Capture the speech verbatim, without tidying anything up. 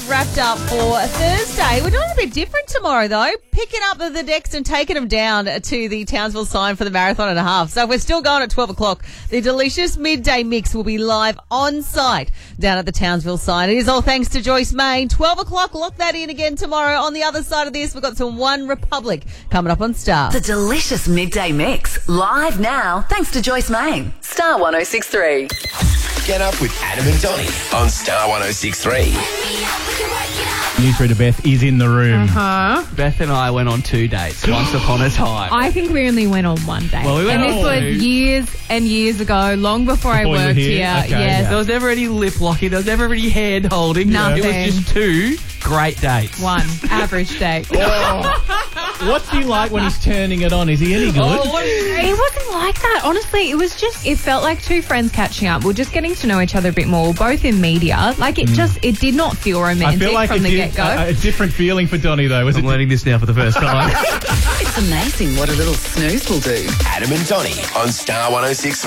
wrapped up for Thursday. We're doing a bit different tomorrow, though. Picking up the, the decks and taking them down to the Townsville sign for the marathon and a half. So we're still going at twelve o'clock. The delicious midday mix will be live on site down at the Townsville sign. It is all thanks to Joyce Main. twelve o'clock, lock that in again tomorrow. On the other side of this, we've got some One Republic coming up on Star. The delicious midday mix, live now, thanks to Joyce Main. Star one oh six three. Get up with Adam and Donny on Star one oh six three. Newsreader Beth is in the room. Uh-huh. Beth and I went on two dates once upon a time. I think we only went on one date. Well, we went and on this two. was years and years ago, long before, Before I you were worked here? here. Okay, yes. yeah. There was never any lip locking. There was never any hand holding. Nothing. It was just two great dates. One average date. What's he like when he's turning it on? Is he any good? Oh, what is It wasn't like that. Honestly, it was just, it felt like two friends catching up. We're just getting to know each other a bit more, both in media. Like, it just, it did not feel I romantic feel like from a, the di- get-go. a, a different feeling for Donny, though. Was I'm it? learning this now for the first time. It's amazing what a little snooze will do. Adam and Donny on Star one oh six three.